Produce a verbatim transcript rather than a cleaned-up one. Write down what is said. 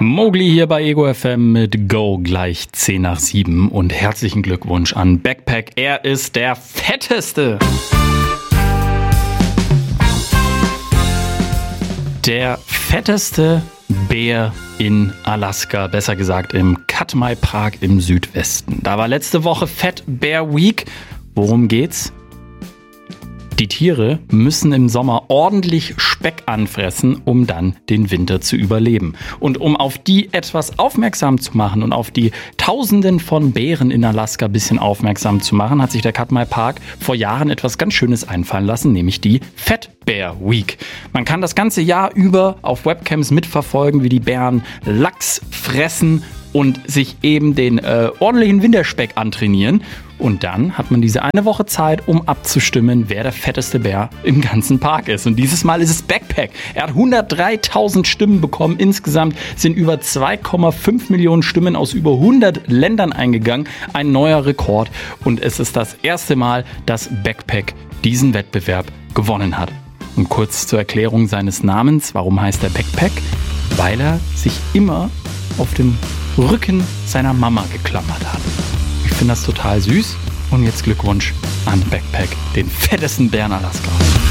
Mowgli hier bei Ego F M mit Go gleich zehn nach sieben und herzlichen Glückwunsch an Backpack. Er ist der fetteste. Der fetteste Bär in Alaska, besser gesagt im Katmai Park im Südwesten. Da war letzte Woche Fat Bear Week. Worum geht's? Die Tiere müssen im Sommer ordentlich Speck anfressen, um dann den Winter zu überleben. Und um auf die etwas aufmerksam zu machen und auf die Tausenden von Bären in Alaska ein bisschen aufmerksam zu machen, hat sich der Katmai Park vor Jahren etwas ganz Schönes einfallen lassen, nämlich die Fat Bear Week. Man kann das ganze Jahr über auf Webcams mitverfolgen, wie die Bären Lachs fressen und sich eben den äh, ordentlichen Winterspeck antrainieren. Und dann hat man diese eine Woche Zeit, um abzustimmen, wer der fetteste Bär im ganzen Park ist. Und dieses Mal ist es Backpack. Er hat hundertdreitausend Stimmen bekommen. Insgesamt sind über zwei Komma fünf Millionen Stimmen aus über hundert Ländern eingegangen. Ein neuer Rekord. Und es ist das erste Mal, dass Backpack diesen Wettbewerb gewonnen hat. Und kurz zur Erklärung seines Namens. Warum heißt er Backpack? Weil er sich immer auf dem Rücken seiner Mama geklammert hat. Ich finde das total süß. Und jetzt Glückwunsch an Backpack, den fettesten Bären Alaska.